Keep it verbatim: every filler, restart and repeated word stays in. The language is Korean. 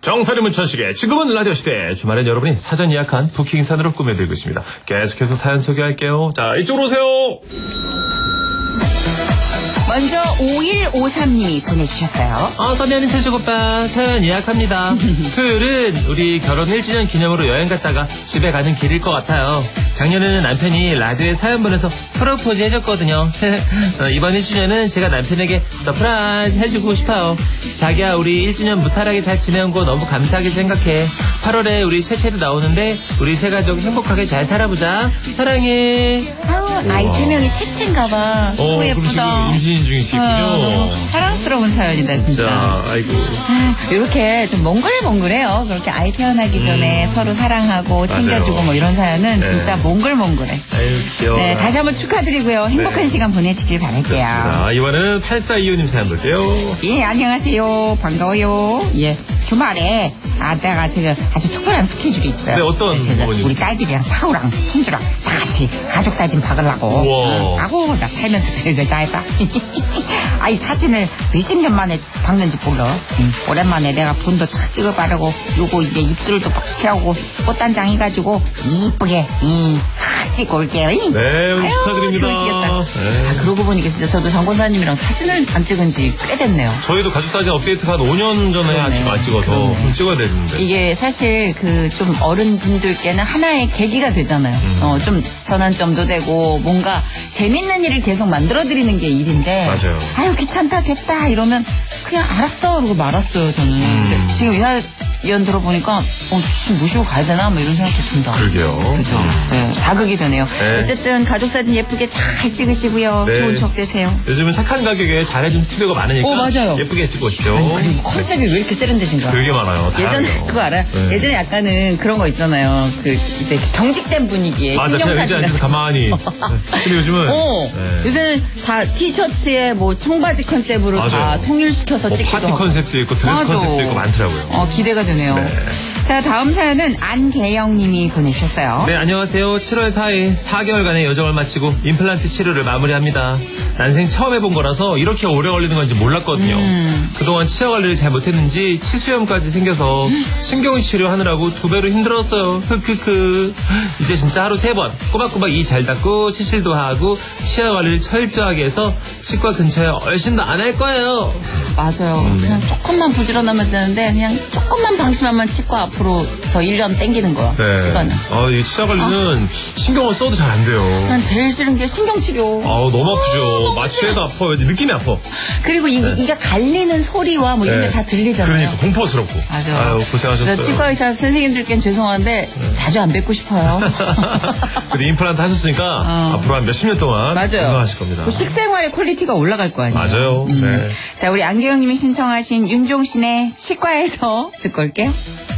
정선이 문천식의 지금은 라디오 시대. 주말엔 여러분이 사전 예약한 부킹산으로 꾸며드리고 있습니다. 계속해서 사연 소개할게요. 자, 이쪽으로 오세요. 먼저 오일오삼님이 보내주셨어요. 어, 선녀님 천식 오빠 사연 예약합니다. 토요일은 우리 결혼 일 주년 기념으로 여행 갔다가 집에 가는 길일 것 같아요. 작년에는 남편이 라디오에 사연 보내서 프로포즈 해줬거든요. 어, 이번 일 주년은 제가 남편에게 서프라이즈 해주고 싶어요. 자기야, 우리 일 주년 무탈하게 잘 지내온 거 너무 감사하게 생각해. 팔월에 우리 채채도 나오는데 우리 세 가족 행복하게 잘 살아보자. 사랑해. 아우, 아이 세 명이 채채인가봐. 어, 너무 예쁘다. 임신 중이시군요. 어, 사랑스러운 사연이다 진짜. 자, 아이고. 아, 이렇게 좀 몽글몽글해요. 그렇게 아이 태어나기 전에 음. 서로 사랑하고 챙겨주고 맞아요. 뭐 이런 사연은 네. 진짜 몽글몽글해. 아유, 귀여워. 네, 다시 한번 축하드리고요. 행복한 네. 시간 보내시길 바랄게요. 자, 이번에는 팔사이오님 사연 볼게요. 예, 안녕하세요. 반가워요. 예, 주말에 아 내가 지금 아주 특별한 스케줄이 있어요. 네, 어떤 제가 부분이? 우리 딸들이랑 사우랑 손주랑 다 같이 가족 사진 박으려고. 우와. 아고 나 살면서 별걸 다 했다. 아이 사진을 몇십 년 만에 박는지 몰라. 음, 오랜만에 내가 분도 착 찍어 바르고 요거 이제 입술도 막 칠하고 꽃단장 해가지고 이쁘게 이 찍고 올게요. 네, 아유, 축하드립니다. 좋으시겠다. 네. 아, 그러고 보니까 진짜 저도 장권사님이랑 사진을 안 찍은 지 꽤 됐네요. 저희도 가족사진 업데이트가 한 오 년 전에 아직 안 찍어서 좀 찍어야 되는데. 이게 사실 그 좀 어른분들께는 하나의 계기가 되잖아요. 음. 어, 좀 전환점도 되고 뭔가 재밌는 일을 계속 만들어드리는 게 일인데. 맞아요. 아유 귀찮다 됐다 이러면 그냥 알았어 그러고 말았어요 저는. 음. 근데 지금 이사 연 들어보니까 어 지금 모시고 가야 되나 뭐 이런 생각도 든다. 그러게요. 그죠. 네, 자극이 되네요. 네. 어쨌든 가족 사진 예쁘게 잘 찍으시고요. 네. 좋은 추억 되세요. 요즘은 착한 가격에 잘해준 스튜디오가 많으니까 오, 맞아요. 예쁘게 찍고 오십시오. 아니, 그리고 컨셉이 왜 이렇게 세련되신 거야? 되게 많아요. 예전에 다양해요. 그거 알아요? 네. 예전에 약간은 그런 거 있잖아요. 그 이제 경직된 분위기에 맞아, 그냥 의자 앉아서 신경사진. 가만히. 네. 근데 요즘은 어, 네. 요새는 다 티셔츠에 뭐 청바지 컨셉으로 다 맞아요. 통일시켜서 뭐 찍기도 파티 하고. 컨셉도 있고 드레스 맞아. 컨셉도 있고 많더라고요. 어, 기대가 되네요. 네. 자, 다음 사연은 안계영님이 보내주셨어요. 네, 안녕하세요. 칠월 사일 사 개월간의 여정을 마치고 임플란트 치료를 마무리합니다. 난생 처음 해본 거라서 이렇게 오래 걸리는 건지 몰랐거든요. 음. 그동안 치아 관리를 잘 못했는지 치수염까지 생겨서 신경 치료하느라고 두 배로 힘들었어요. 흑흑흑. 이제 진짜 하루 세 번 꼬박꼬박 이 잘 닦고 치실도 하고 치아 관리를 철저하게 해서 치과 근처에 얼씬도 안 할 거예요. 맞아요. 음. 그냥 조금만 부지런하면 되는데 그냥 조금만 방심하면 치과 앞으로 더 일 년 땡기는 거야. 시간은. 아, 이 치아 관리는 신경을 써도 잘 안 돼요. 난 제일 싫은 게 신경치료. 아우, 너무 아프죠. 마취해도 아파. 느낌이 아파. 그리고 이, 네. 이가 갈리는 소리와 뭐 이런 네. 게 다 들리잖아요. 그러니까 공포스럽고. 맞아. 아유, 고생하셨어요. 치과 의사 선생님들께는 죄송한데 네. 자주 안 뵙고 싶어요. 근데 임플란트 하셨으니까 어. 앞으로 한 몇십 년 동안 맞아요. 건강하실 겁니다. 그 식생활의 퀄리티가 올라갈 거 아니에요. 맞아요. 음. 네. 자, 우리 안계영님이 신청하신 윤종신의 치과에서 듣고 올게요.